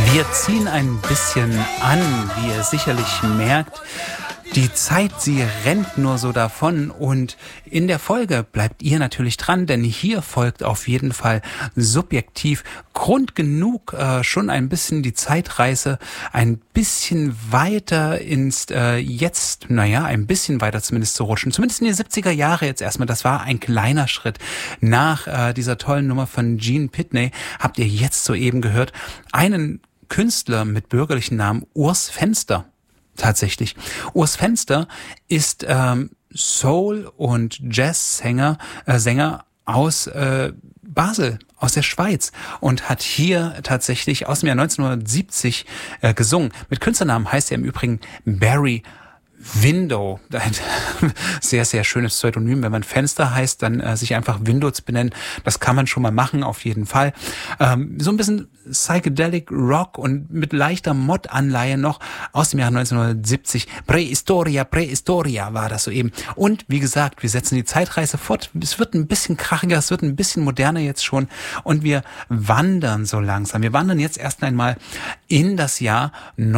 Wir ziehen ein bisschen an, wie ihr sicherlich merkt. Die Zeit, sie rennt nur so davon und in der Folge bleibt ihr natürlich dran, denn hier folgt auf jeden Fall subjektiv Grund genug, schon ein bisschen die Zeitreise ein bisschen weiter ins Jetzt, ein bisschen weiter zumindest zu rutschen. Zumindest in die 70er Jahre jetzt erstmal. Das war ein kleiner Schritt. Nach dieser tollen Nummer von Gene Pitney habt ihr jetzt soeben gehört, einen Künstler mit bürgerlichen Namen Urs Fenster. Tatsächlich. Urs Fenster ist Soul- und Jazz-Sänger aus Basel, aus der Schweiz und hat hier tatsächlich aus dem Jahr 1970 gesungen. Mit Künstlernamen heißt er im Übrigen Barry Window, ein sehr, sehr schönes Pseudonym. Wenn man Fenster heißt, dann sich einfach Window zu benennen, das kann man schon mal machen, auf jeden Fall. So ein bisschen Psychedelic Rock und mit leichter Mod-Anleihe noch aus dem Jahr 1970. Prähistoria war das soeben. Und wie gesagt, wir setzen die Zeitreise fort. Es wird ein bisschen krachiger, es wird ein bisschen moderner jetzt schon und wir wandern so langsam. Wir wandern jetzt erst einmal in das Jahr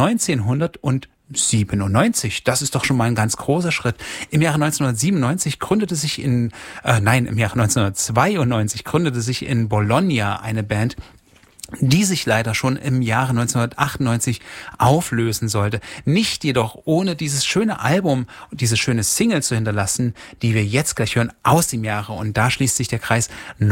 1997. Das ist doch schon mal ein ganz großer Schritt. Im Jahre 1992 gründete sich im Jahre 1992 gründete sich in Bologna eine Band, die sich leider schon im Jahre 1998 auflösen sollte. Nicht jedoch ohne dieses schöne Album, diese schöne Single zu hinterlassen, die wir jetzt gleich hören aus dem Jahre. Und da schließt sich der Kreis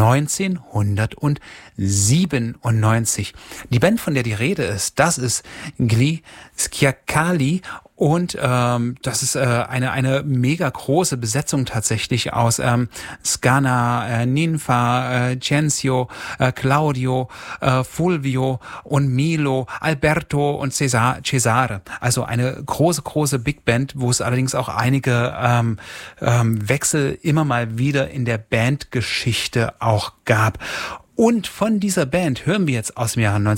1997. Die Band, von der die Rede ist, das ist Gli Schiacali. Und das ist eine mega große Besetzung tatsächlich aus Scana, Ninfa, Cenzio, Claudio, Fulvio und Milo, Alberto und Cesare. Also eine große Big Band, wo es allerdings auch einige Wechsel immer mal wieder in der Bandgeschichte auch gab. Und von dieser Band hören wir jetzt aus dem Jahre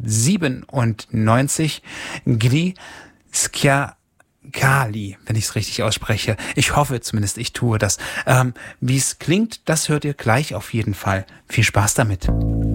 1997 Gli Schiacali, wenn ich es richtig ausspreche. Ich hoffe zumindest, ich tue das. Wie es klingt, das hört ihr gleich auf jeden Fall. Viel Spaß damit.